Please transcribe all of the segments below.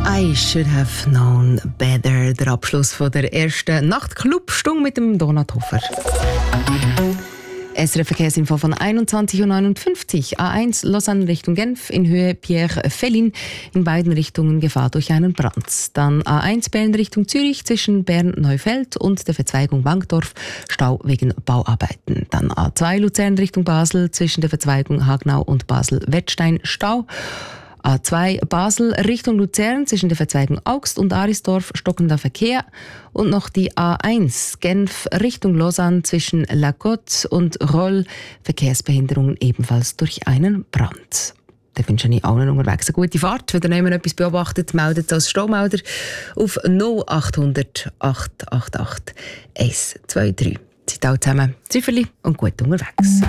I should have known better. Der Abschluss von der ersten Nachtclub-Stunde mit dem Donat Hofer. SRF-Verkehrsinfo von 21.59 Uhr. A1 Lausanne Richtung Genf in Höhe Pierre Fellin. In beiden Richtungen Gefahr durch einen Brand. Dann A1 Bern Richtung Zürich zwischen Bern-Neufeld und der Verzweigung Wankdorf. Stau wegen Bauarbeiten. Dann A2 Luzern Richtung Basel zwischen der Verzweigung Hagnau und Basel-Wettstein. Stau. A2 Basel Richtung Luzern zwischen der Verzweigung Augst und Arisdorf stockender Verkehr und noch die A1 Genf Richtung Lausanne zwischen La Côte und Rolle Verkehrsbehinderungen ebenfalls durch einen Brand. Da wünsche ich allen unterwegs eine gute Fahrt. Wenn ihr etwas beobachtet, meldet es als Staumelder auf 0800 888 123. Seid alle zusammen Zifferli und gut unterwegs.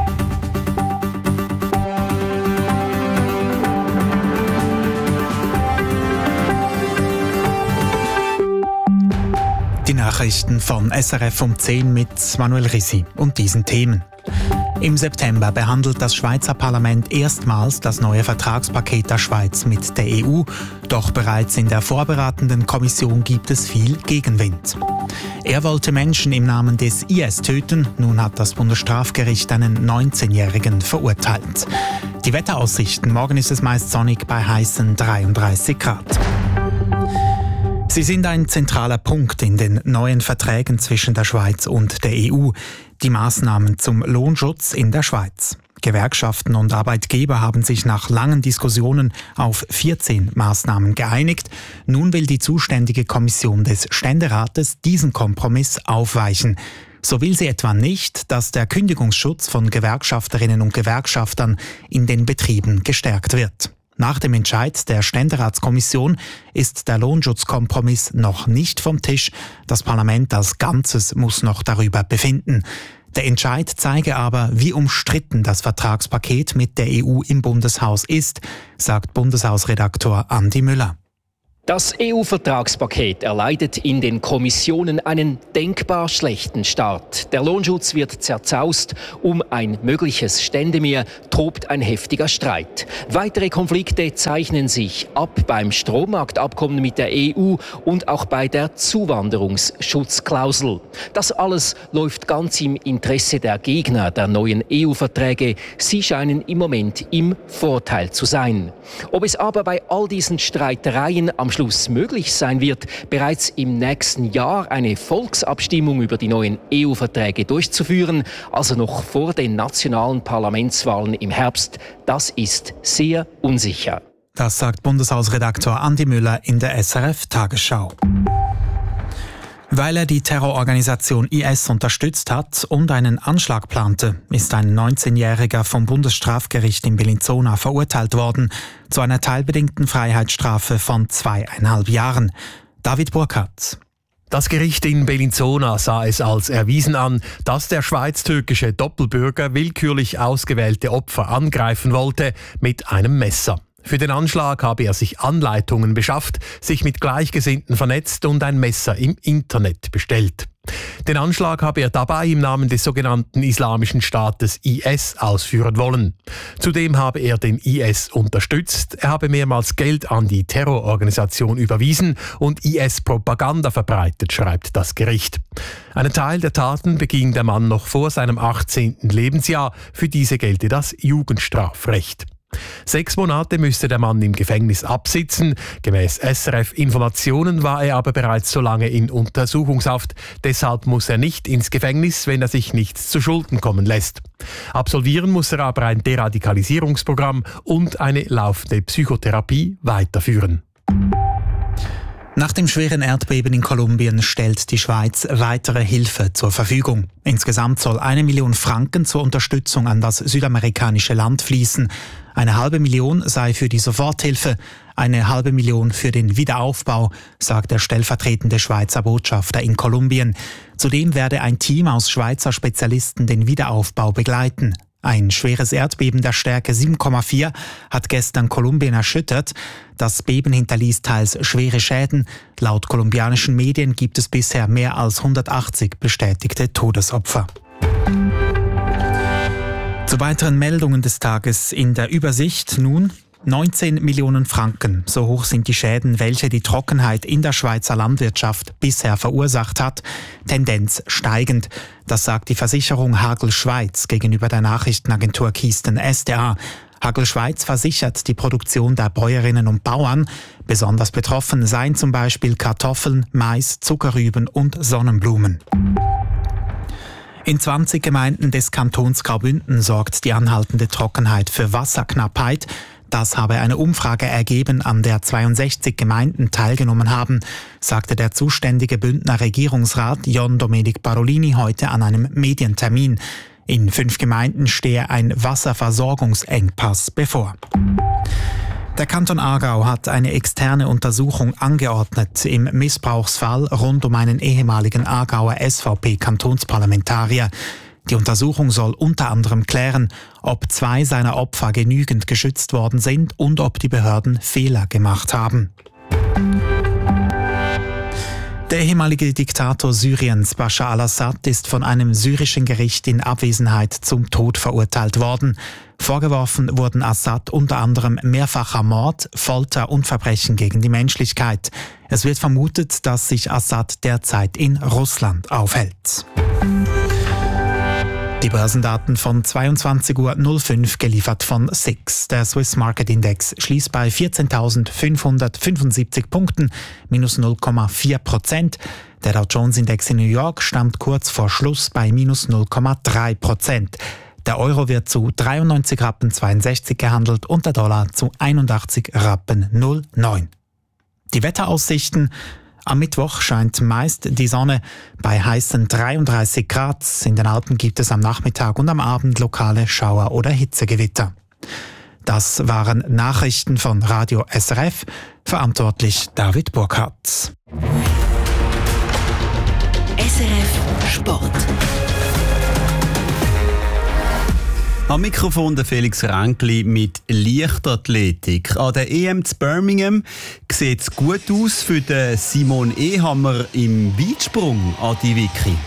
Die Nachrichten von SRF um 10 mit Manuel Risi und diesen Themen. Im September behandelt das Schweizer Parlament erstmals das neue Vertragspaket der Schweiz mit der EU. Doch bereits in der vorbereitenden Kommission gibt es viel Gegenwind. Er wollte Menschen im Namen des IS töten. Nun hat das Bundesstrafgericht einen 19-Jährigen verurteilt. Die Wetteraussichten: Morgen ist es meist sonnig bei heißen 33 Grad. Sie sind ein zentraler Punkt in den neuen Verträgen zwischen der Schweiz und der EU, die Maßnahmen zum Lohnschutz in der Schweiz. Gewerkschaften und Arbeitgeber haben sich nach langen Diskussionen auf 14 Maßnahmen geeinigt. Nun will die zuständige Kommission des Ständerates diesen Kompromiss aufweichen. So will sie etwa nicht, dass der Kündigungsschutz von Gewerkschafterinnen und Gewerkschaftern in den Betrieben gestärkt wird. Nach dem Entscheid der Ständeratskommission ist der Lohnschutzkompromiss noch nicht vom Tisch. Das Parlament als Ganzes muss noch darüber befinden. Der Entscheid zeige aber, wie umstritten das Vertragspaket mit der EU im Bundeshaus ist, sagt Bundeshausredaktor Andi Müller. Das EU-Vertragspaket erleidet in den Kommissionen einen denkbar schlechten Start. Der Lohnschutz wird zerzaust. Um ein mögliches Ständemeer tobt ein heftiger Streit. Weitere Konflikte zeichnen sich ab beim Strommarktabkommen mit der EU und auch bei der Zuwanderungsschutzklausel. Das alles läuft ganz im Interesse der Gegner der neuen EU-Verträge. Sie scheinen im Moment im Vorteil zu sein. Ob es aber bei all diesen Streitereien am Schluss möglich sein wird, bereits im nächsten Jahr eine Volksabstimmung über die neuen EU-Verträge durchzuführen, also noch vor den nationalen Parlamentswahlen im Herbst, das ist sehr unsicher. Das sagt Bundeshausredaktor Andi Müller in der SRF Tagesschau. Weil er die Terrororganisation IS unterstützt hat und einen Anschlag plante, ist ein 19-Jähriger vom Bundesstrafgericht in Bellinzona verurteilt worden zu einer teilbedingten Freiheitsstrafe von 2,5 Jahren. David Burkhardt. Das Gericht in Bellinzona sah es als erwiesen an, dass der schweiz-türkische Doppelbürger willkürlich ausgewählte Opfer angreifen wollte mit einem Messer. Für den Anschlag habe er sich Anleitungen beschafft, sich mit Gleichgesinnten vernetzt und ein Messer im Internet bestellt. Den Anschlag habe er dabei im Namen des sogenannten Islamischen Staates IS ausführen wollen. Zudem habe er den IS unterstützt, er habe mehrmals Geld an die Terrororganisation überwiesen und IS-Propaganda verbreitet, schreibt das Gericht. Einen Teil der Taten beging der Mann noch vor seinem 18. Lebensjahr, für diese gelte das Jugendstrafrecht. 6 Monate müsste der Mann im Gefängnis absitzen. Gemäß SRF-Informationen war er aber bereits so lange in Untersuchungshaft. Deshalb muss er nicht ins Gefängnis, wenn er sich nichts zu Schulden kommen lässt. Absolvieren muss er aber ein Deradikalisierungsprogramm und eine laufende Psychotherapie weiterführen. Nach dem schweren Erdbeben in Kolumbien stellt die Schweiz weitere Hilfe zur Verfügung. Insgesamt soll 1 Million Franken zur Unterstützung an das südamerikanische Land fließen. 1,5 Million sei für die Soforthilfe, 1,5 Million für den Wiederaufbau, sagt der stellvertretende Schweizer Botschafter in Kolumbien. Zudem werde ein Team aus Schweizer Spezialisten den Wiederaufbau begleiten. Ein schweres Erdbeben der Stärke 7,4 hat gestern Kolumbien erschüttert. Das Beben hinterließ teils schwere Schäden. Laut kolumbianischen Medien gibt es bisher mehr als 180 bestätigte Todesopfer. Zu weiteren Meldungen des Tages in der Übersicht nun. 19 Millionen Franken, so hoch sind die Schäden, welche die Trockenheit in der Schweizer Landwirtschaft bisher verursacht hat. Tendenz steigend. Das sagt die Versicherung Hagel Schweiz gegenüber der Nachrichtenagentur Kisten SDA. Hagel Schweiz versichert die Produktion der Bäuerinnen und Bauern. Besonders betroffen seien zum Beispiel Kartoffeln, Mais, Zuckerrüben und Sonnenblumen. In 20 Gemeinden des Kantons Graubünden sorgt die anhaltende Trockenheit für Wasserknappheit. Das habe eine Umfrage ergeben, an der 62 Gemeinden teilgenommen haben, sagte der zuständige Bündner Regierungsrat John Domenic Parolini heute an einem Medientermin. In 5 Gemeinden stehe ein Wasserversorgungsengpass bevor. Der Kanton Aargau hat eine externe Untersuchung angeordnet im Missbrauchsfall rund um einen ehemaligen Aargauer SVP-Kantonsparlamentarier. Die Untersuchung soll unter anderem klären, ob 2 seiner Opfer genügend geschützt worden sind und ob die Behörden Fehler gemacht haben. Der ehemalige Diktator Syriens, Bashar al-Assad, ist von einem syrischen Gericht in Abwesenheit zum Tod verurteilt worden. Vorgeworfen wurden Assad unter anderem mehrfacher Mord, Folter und Verbrechen gegen die Menschlichkeit. Es wird vermutet, dass sich Assad derzeit in Russland aufhält. Die Börsendaten von 22:05 Uhr geliefert von SIX. Der Swiss Market Index schließt bei 14.575 Punkten, minus 0,4%. Der Dow Jones Index in New York stand kurz vor Schluss bei minus 0,3%. Der Euro wird zu 93,62 Rappen gehandelt und der Dollar zu 81,09 Rappen. Die Wetteraussichten: Am Mittwoch scheint meist die Sonne bei heißen 33 Grad. In den Alpen gibt es am Nachmittag und am Abend lokale Schauer- oder Hitzegewitter. Das waren Nachrichten von Radio SRF. Verantwortlich David Burkhardt. SRF Sport. Am Mikrofon der Felix Ränkli mit Leichtathletik. An der EM zu Birmingham sieht es gut aus für den Simon Ehammer im Weitsprung, Adi Vicky.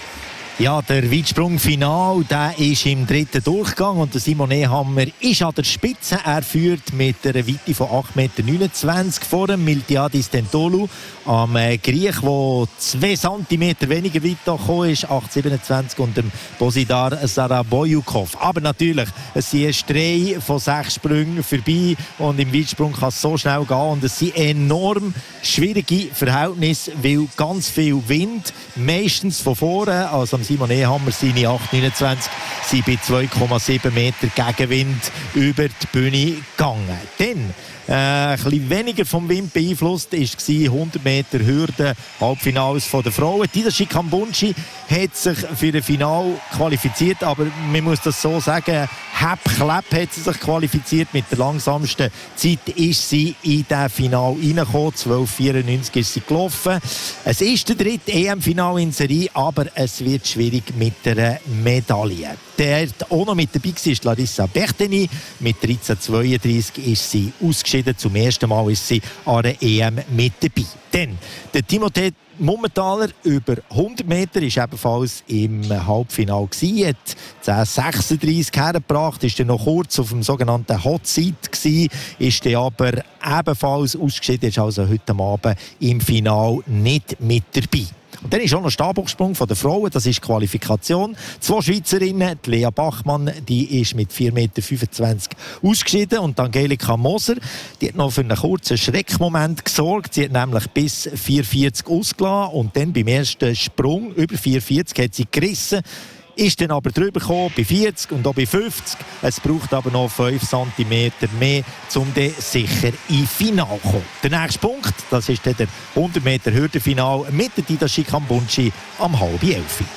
Ja, der Weitsprung-Final, der ist im 3. Durchgang und der Simon Ehammer ist an der Spitze. Er führt mit einer Weite von 8,29 Meter vor dem Miltiadis Tentolu, am Griech, der 2 cm weniger weit gekommen ist, 8,27, und dem Božidar Saraboyukov. Aber natürlich, es sind erst 3 von 6 Sprüngen vorbei und im Weitsprung kann es so schnell gehen und es sind enorm schwierige Verhältnisse, weil ganz viel Wind, meistens von vorne, also am Simon Ehammer seine 8,29 sind bei 2,7 Meter Gegenwind über die Bühne gegangen. Dann ein bisschen weniger vom Wind beeinflusst war 100 Meter Hürde, Halbfinals von der Frauen. Tadashi Kambunji hat sich für das Finale qualifiziert, aber man muss das so sagen, Hepp-Klepp hat sie sich qualifiziert. Mit der langsamsten Zeit ist sie in das Finale reingekommen. 12,94 ist sie gelaufen. Es ist der 3. EM-Finale in Serie, aber es wird schwierig mit der Medaille. Der auch noch mit dabei war Larissa Berteni. Mit 13,32 ist sie ausgeschieden. Zum ersten Mal ist sie an der EM mit dabei. Dann der Timothée Mummentaler über 100 Meter ist ebenfalls im Halbfinale gewesen, hat 10,36 hergebracht, ist dann noch kurz auf dem sogenannten Hot Seat gewesen, ist dann aber ebenfalls ausgeschieden, ist also heute Abend im Finale nicht mit dabei. Und dann ist auch noch Stabhochsprung von der Frauen, das ist Qualifikation. 2 Schweizerinnen, die Lea Bachmann, die ist mit 4,25 Meter ausgeschieden, und Angelika Moser, die hat noch für einen kurzen Schreckmoment gesorgt. Sie hat nämlich bis 4,40 ausgelassen und dann beim ersten Sprung über 4,40 hat sie gerissen. Ist dann aber drüber gekommen, bei 40 und auch bei 50. Es braucht aber noch 5 cm mehr, um dann sicher ins Finale zu kommen. Der nächste Punkt, das ist dann der 100 Meter Hürdenfinal mit der Tadashi Kambunji am 10:30.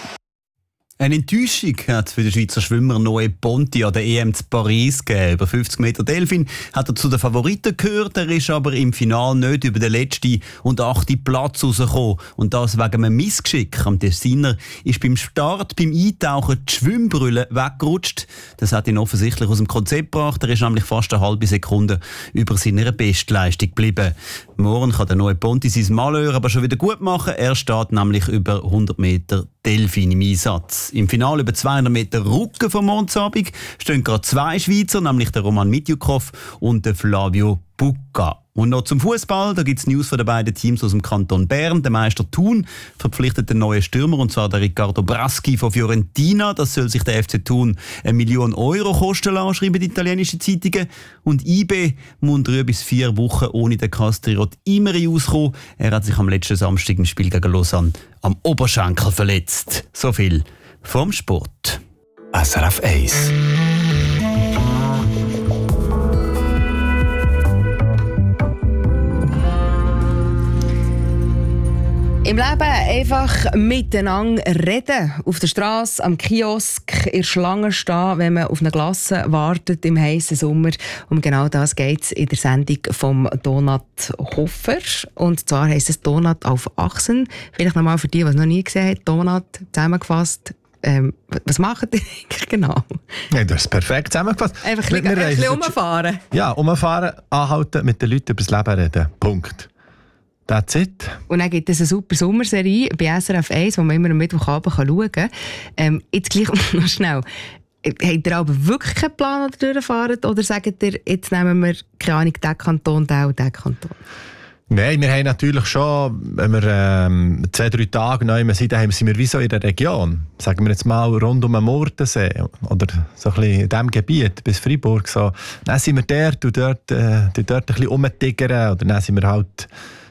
Eine Enttäuschung hat für den Schweizer Schwimmer Noé Ponti an der EM zu Paris gegeben. Über 50 Meter Delfin hat er zu den Favoriten gehört. Er ist aber im Finale nicht über den letzten und 8. Platz rausgekommen. Und das wegen einem Missgeschick. Am Tessiner ist beim Start, beim Eintauchen, die Schwimmbrille weggerutscht. Das hat ihn offensichtlich aus dem Konzept gebracht. Er ist nämlich fast eine halbe Sekunde über seiner Bestleistung geblieben. Morgen kann der Noé Ponti sein Malheur aber schon wieder gut machen. Er steht nämlich über 100 Meter Delfin im Einsatz. Im Finale über 200 Meter Rücken vom Mondsabend stehen gerade 2 Schweizer, nämlich der Roman Mitjukov und der Flavio Bucca. Und noch zum Fußball, da gibt es News von den beiden Teams aus dem Kanton Bern. Der Meister Thun verpflichtet den neuen Stürmer, und zwar der Riccardo Braschi von Fiorentina. Das soll sich der FC Thun 1 Million Euro kosten lassen, schreiben die italienischen Zeitungen. Und IB muss 3 bis 4 Wochen ohne den Castriot Imeri auskommen. Er hat sich am letzten Samstag im Spiel gegen Lausanne am Oberschenkel verletzt. So viel vom Sport. SRF 1. Im Leben einfach miteinander reden. Auf der Straße, am Kiosk, in der Schlange stehen, wenn man auf eine Glasse wartet im heißen Sommer. Um genau das geht es in der Sendung vom Donat Hofer. Und zwar heisst es Donat auf Achsen. Vielleicht nochmal für die, die es noch nie gesehen haben. Donat zusammengefasst. Was macht ihr eigentlich genau? Ja, das ist perfekt zusammengefasst. Einfach ein bisschen rumfahren. Ja, rumfahren, anhalten, mit den Leuten über das Leben reden. Punkt. That's it. Und dann gibt es eine super Sommerserie bei SRF 1, die man immer am Mittwochabend schauen kann. Jetzt gleich noch schnell. Habt ihr aber wirklich keinen Plan, oder durchfahrt? Oder sagt ihr, jetzt nehmen wir, keine Ahnung, den Kanton, den und den Kanton? Nein, wir haben natürlich schon, wenn wir 2-3 Tage neu sind, dann sind wir wie so in der Region. Sagen wir jetzt mal rund um den Murtensee oder so ein bisschen in diesem Gebiet bis Freiburg. So. Dann sind wir dort ein bisschen rumtigern, oder dann sind wir halt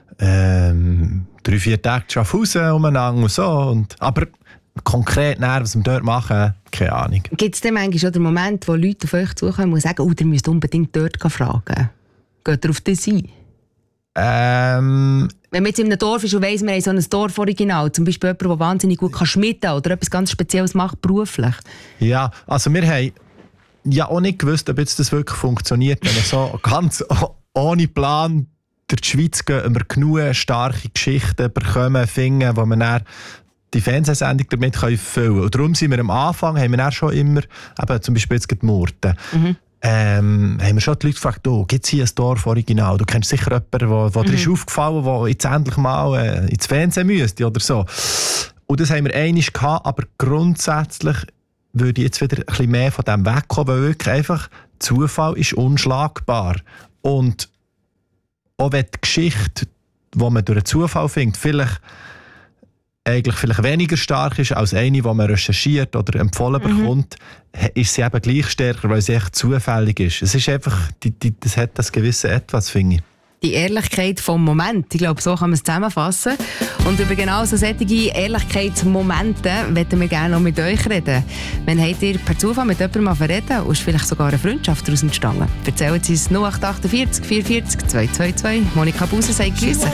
3-4 Tage zu Schaffhausen umeinander und so. Aber konkret näher, was wir dort machen, keine Ahnung. Gibt es denn manchmal schon den Moment, wo Leute auf euch zukommen und sagen, ihr müsst unbedingt dort fragen? Geht ihr auf das ein? Wenn man jetzt in einem Dorf ist und weiss, wir haben so ein Dorforiginal, zum Beispiel jemand, der wahnsinnig gut schmieden kann oder etwas ganz Spezielles macht beruflich. Ja, also wir haben ja auch nicht gewusst, ob jetzt das wirklich funktioniert, wenn wir so ganz ohne Plan durch die Schweiz gehen, wir genug starke Geschichten bekommen, finden, wo wir dann die Fernsehsendung damit füllen können. Und darum sind wir am Anfang, haben wir dann schon immer, eben zum Beispiel jetzt die Murten, haben wir schon die Leute gefragt, gibt es hier ein Dorforiginal? Du kennst sicher jemanden, der dir ist aufgefallen, der jetzt endlich mal ins Fernsehen müsste oder so. Und das haben wir einmal gehabt, aber grundsätzlich würde ich jetzt wieder ein bisschen mehr von dem wegkommen, weil wirklich einfach Zufall ist unschlagbar. Und auch wenn die Geschichte, die man durch einen Zufall findet, vielleicht weniger stark ist als eine, die man recherchiert oder empfohlen bekommt, ist sie eben gleich stärker, weil sie echt zufällig ist. Es ist einfach, das hat das gewisse Etwas, finde ich. Die Ehrlichkeit vom Moment, ich glaube, so kann man es zusammenfassen. Und über genau so solche Ehrlichkeitsmomente möchten wir gerne noch mit euch reden. Wenn habt ihr per Zufall mit jemandem mal reden und ist vielleicht sogar eine Freundschaft daraus entstanden? Erzählen Sie es 0848 440 222. Monika Buser sagt Grüße.